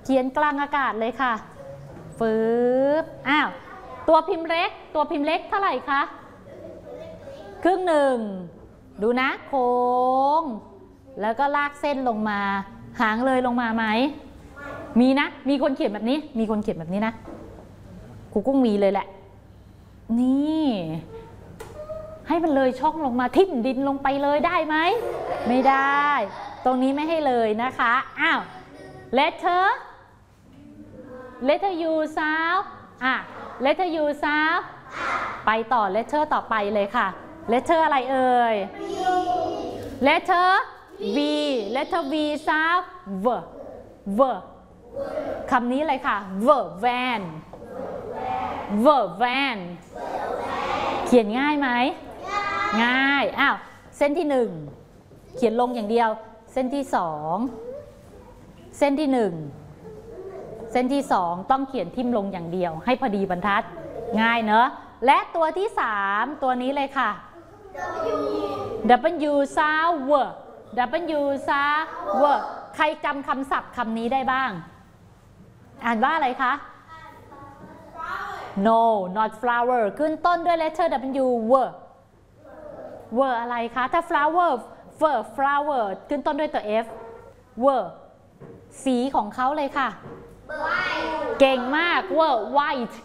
เขียนกลางอากาศเลยค่ะฟืบอ้าวตัวพิมพ์เล็กเท่าไหร่คะครึ่งหนึ่งดูนะโค้งแล้วก็ลากเส้นลงมาหางเลยลงมาไหมมีนะมีคนเขียนแบบนี้นะครูกุ้งมีเลยแหละนี่ให้มันเลยช่องลงมาทิ่มดินลงไปเลยได้ไหมไม่ได้ตรงนี้ไม่ให้เลยนะคะอ้าว letter u sound letter u sound ไปต่อ letter ต่อไปเลยค่ะ letter อะไรเอ่ย letter v sound v คำนี้เลยค่ะ van เขียนง่ายไหมง่ายอ้าวเส้นที่1เขียนลงอย่างเดียวเส้นที่2เส้นที่1เส้นที่2ต้องเขียนทิ่มลงอย่างเดียวให้พอดีบรรทัดง่ายเนอะและตัวที่3ตัวนี้เลยค่ะ w soundใครจำคำศัพท์คำนี้ได้บ้างอ่านว่าอะไรคะ no not flower ขึ้นต้นด้วย letter wอะไรคะถ้า flower ขึ้นต้นด้วยตัว f สีของเขาเลยค่ะเก่งมากwhite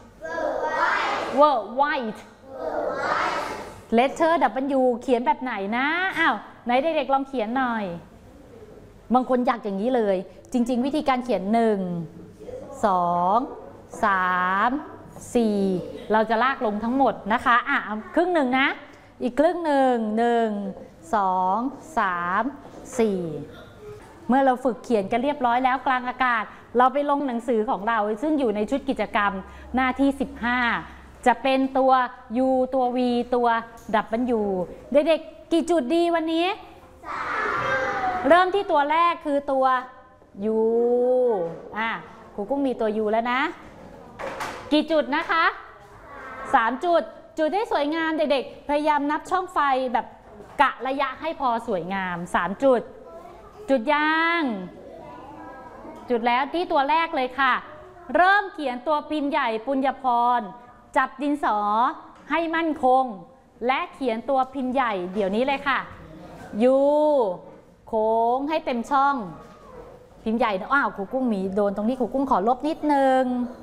letter w เขียนแบบไหนนะอ้าวไหนเด็กๆลองเขียนหน่อยบางคนอยากอย่างนี้เลยจริงๆวิธีการเขียน1 2 3 4เราจะลากลงทั้งหมดนะคะครึ่งหนึ่งนะอีกครึ่งหนึ่ง1 2 3 4เมื่อเราฝึกเขียนกันเรียบร้อยแล้วกลางอากาศเราไปลงหนังสือของเราซึ่งอยู่ในชุดกิจกรรมหน้าที่15จะเป็นตัว U ตัว V ตัว W เด็กๆกี่จุดดีวันนี้เริ่มที่ตัวแรกคือตัว U ครูกุ้งมีตัว U แล้วนะกี่จุดนะคะ3จุดให้สวยงามเด็กๆพยายามนับช่องไฟแบบกะระยะให้พอสวยงาม3จุดยังจุดแล้วที่ตัวแรกเลยค่ะเริ่มเขียนตัวพิมพ์ใหญ่ปุญญพรจับดินสอให้มั่นคงและเขียนตัวพิมพ์ใหญ่เดี๋ยวนี้เลยค่ะ U โค้งให้เต็มช่องพิมพ์ใหญ่ครูกุ้งมีโดนตรงนี้ครูกุ้งขอลบนิดนึง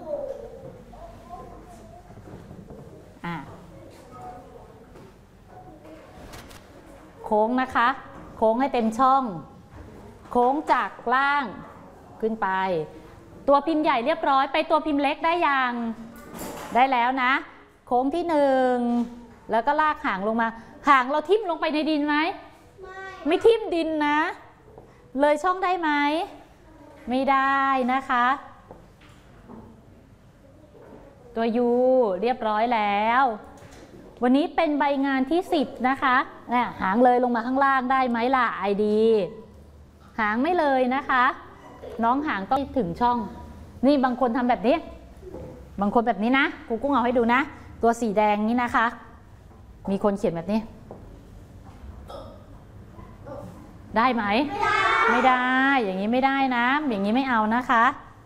โค้งนะคะโค้งให้เต็มช่องโค้งจากล่างขึ้นไปตัวพิมพ์ใหญ่เรียบร้อยไปตัวพิมพ์เล็กได้ยังได้แล้วนะโค้งที่1แล้วก็ลากหางลงมาหางเราทิ่มลงไปในดินไหมไม่ทิ่มดินนะเลยช่องได้ไหมไม่ได้นะคะตัว U เรียบร้อยแล้ววันนี้เป็นใบงานที่10นะคะหางเลยลงมาข้างล่างได้ไหมล่ะ ID หางไม่เลยนะคะน้องหางต้องถึงช่องนี่บางคนทำแบบนี้บางคนแบบนี้นะครูกุ้งเอาให้ดูนะตัวสีแดงนี้นะคะมีคนเขียนแบบนี้ได้ไหมไม่ได้อย่างนี้ไม่ได้นะอย่างนี้ไม่เอานะคะ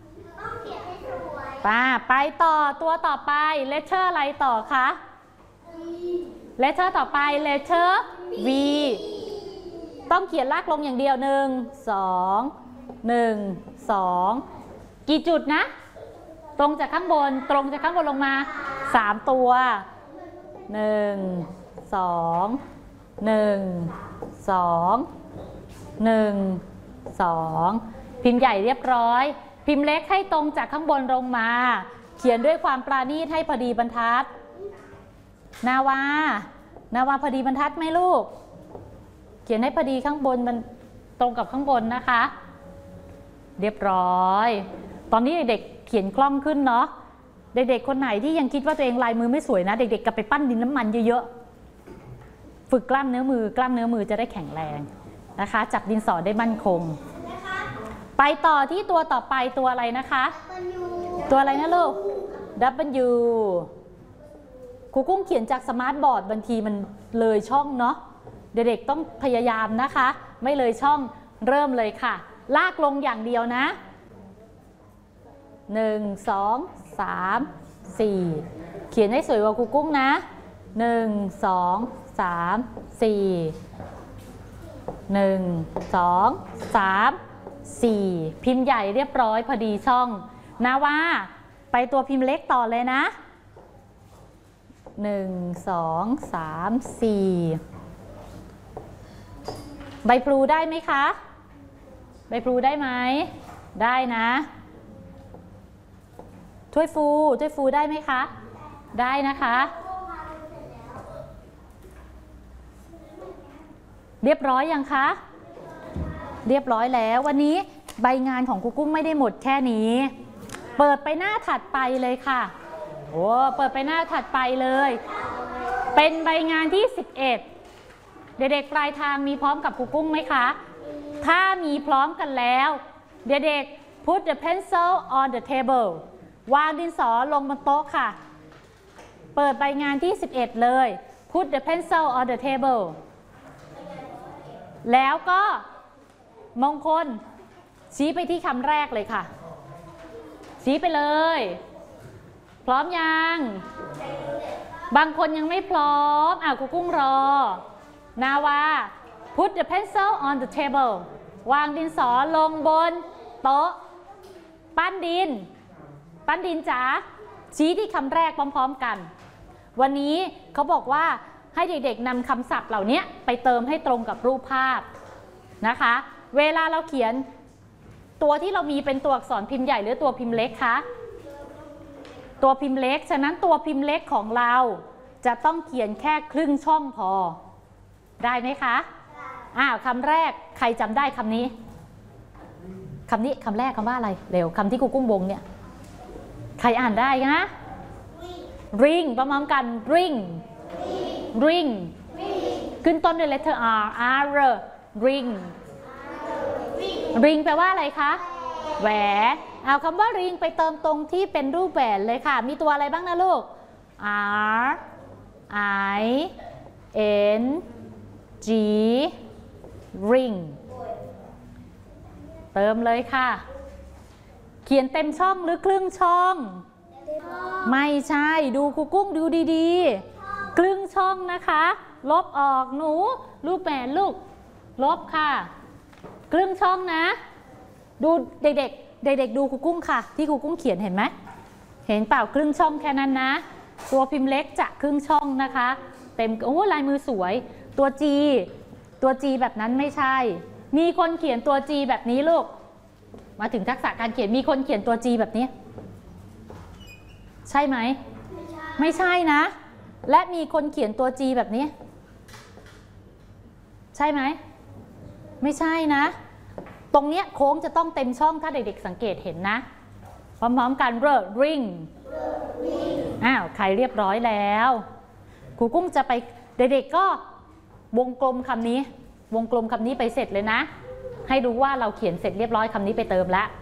ไปต่อตัวต่อไป letter อะไรต่อคะletter ต่อไป letter V ต้องเขียนลากลงอย่างเดียว1 2 กี่จุดนะตรงจากข้างบนลงมา3ตัว1 2 พิมพ์ใหญ่เรียบร้อยพิมพ์เล็กให้ตรงจากข้างบนลงมาเขียนด้วยความปราณีตให้พอดีบรรทัดนาวาพอดีบรรทัดไหมลูกเขียนให้พอดีข้างบนมันตรงกับข้างบนนะคะเรียบร้อยตอนนี้เด็กเขียนคล่องขึ้นเนาะเด็กๆคนไหนที่ยังคิดว่าตัวเองลายมือไม่สวยนะเด็กๆกลับไปปั้นดินน้ำมันเยอะๆฝึกกล้ามเนื้อมือจะได้แข็งแรงนะคะจับดินสอได้มั่นคงไปต่อที่ตัวต่อไปตัวอะไรนะคะตัวอะไรนะลูก W ครูกุ้งเขียนจากสมาร์ทบอร์ดบางทีมันเลยช่องเนาะเด็กๆต้องพยายามนะคะไม่เลยช่องเริ่มเลยค่ะลากลงอย่างเดียวนะ 1 2 3 4เขียนให้สวยกว่าครูกุ้งนะ1 2 3 4 1 2 3 4พิมพ์ใหญ่เรียบร้อยพอดีช่องนะว่าไปตัวพิมพ์เล็กต่อเลยนะ1 2 3 4ใบพลูได้ไหมคะใบพลูได้ไหมได้นะถ้วยฟูได้ไหมคะได้นะคะเรียบร้อยยังคะเรียบร้อยแล้ววันนี้ใบงานของครูกุ้งไม่ได้หมดแค่นี้เปิดไปหน้าถัดไปเลยค่ะโอ้เปิดไปหน้าถัดไปเลยเป็นใบงานที่11เด็กๆปลายทางมีพร้อมกับครูกุ้งไหมคะถ้ามีพร้อมกันแล้วเด็กๆ put the pencil on the table วางดินสอลงบนโต๊ะค่ะเปิดใบงานที่11เลย put the pencil on the table แล้วก็มงคลชี้ไปที่คำแรกเลยค่ะชี้ไปเลยพร้อมยังบางคนยังไม่พร้อมครูกุ้งรอนาวา put the pencil on the table วางดินสอลงบนโต๊ะปั้นดินจ๋าชี้ที่คำแรกพร้อมๆกันวันนี้เขาบอกว่าให้เด็กๆนำคำศัพท์เหล่านี้ไปเติมให้ตรงกับรูปภาพนะคะเวลาเราเขียนตัวที่เรามีเป็นตัวอักษรพิมพ์ใหญ่หรือตัวพิมพ์เล็กคะตัวพิมพ์เล็กฉะนั้นตัวพิมพ์เล็กของเราจะต้องเขียนแค่ครึ่งช่องพอได้ไหมคะคำแรกใครจำได้คำนี้คำแรกคำว่าอะไรเร็วคำที่ครูกุ้งวงเนี่ยใครอ่านได้นะ ring ประมาณกัน ring ขึ้นต้นด้วย letter r ring แปลว่าอะไรคะแหวนเอาคำว่า ring ไปเติมตรงที่เป็นรูปแหวนเลยค่ะมีตัวอะไรบ้างนะลูก r i n g ring เติมเลยค่ะเขียนเต็มช่องหรือครึ่งช่องไม่ใช่ดูครูกุ้งดูดีๆครึ่งช่องนะคะลบออกหนูรูปแหวนลูกลบค่ะครึ่งช่องนะดูเด็กๆดูครูกุ้งค่ะที่ครูกุ้งเขียนเห็นไหมเห็นเปล่าครึ่งช่องแค่นั้นนะตัวพิมพ์เล็กจะครึ่งช่องนะคะเต็มลายมือสวยตัว G แบบนั้นไม่ใช่มีคนเขียนตัว G แบบนี้ลูกมาถึงทักษะการเขียนมีคนเขียนตัว G แบบนี้ใช่ไหมไม่ใช่นะและมีคนเขียนตัว G แบบนี้ใช่ไหมไม่ใช่นะตรงเนี้ยโค้งจะต้องเต็มช่องถ้าเด็กๆสังเกตเห็นนะพร้อมๆกัน ring ใครเรียบร้อยแล้วครูกุ้งจะไปเด็กๆก็วงกลมคำนี้ไปเสร็จเลยนะให้รู้ว่าเราเขียนเสร็จเรียบร้อยคำนี้ไปเติมแล้ว